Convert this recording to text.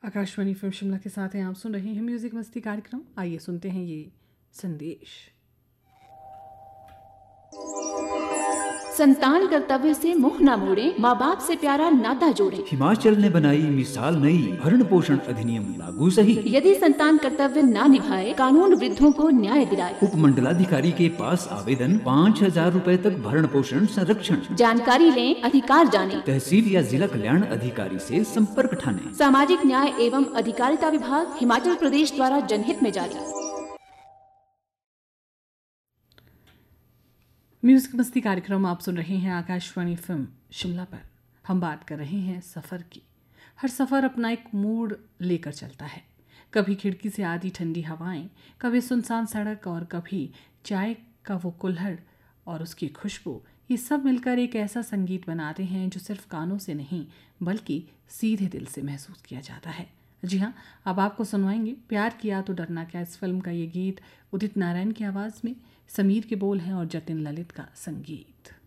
Akashvani film Shimla के साथ हैं आप सुन रहे हैं म्यूजिक मस्ती कार्यक्रम। आइए सुनते हैं ये संदेश। संतान कर्तव्य से मुख न मोड़े, माँ बाप से प्यारा नाता जोड़े। हिमाचल ने बनाई मिसाल नई, भरण पोषण अधिनियम लागू सही। यदि संतान कर्तव्य न निभाए, कानून वृद्धों को न्याय दिलाए। उपमंडलाधिकारी के पास आवेदन, 5,000 रुपए तक भरण पोषण संरक्षण। जानकारी लें, अधिकार जाने। तहसील या जिला कल्याण अधिकारी से संपर्क ठाने। सामाजिक न्याय एवं अधिकारिता विभाग, हिमाचल प्रदेश द्वारा जनहित में जारी। म्यूजिक मस्ती कार्यक्रम आप सुन रहे हैं आकाशवाणी फिल्म शिमला पर। हम बात कर रहे हैं सफ़र की। हर सफ़र अपना एक मूड लेकर चलता है। कभी खिड़की से आती ठंडी हवाएं, कभी सुनसान सड़क और कभी चाय का वो कुल्हड़ और उसकी खुशबू। ये सब मिलकर एक ऐसा संगीत बनाते हैं जो सिर्फ कानों से नहीं बल्कि सीधे दिल से महसूस किया जाता है। जी हाँ, अब आपको सुनवाएंगे प्यार किया तो डरना क्या। इस फिल्म का ये गीत उदित नारायण की आवाज़ में, समीर के बोल हैं और जतिन ललित का संगीत।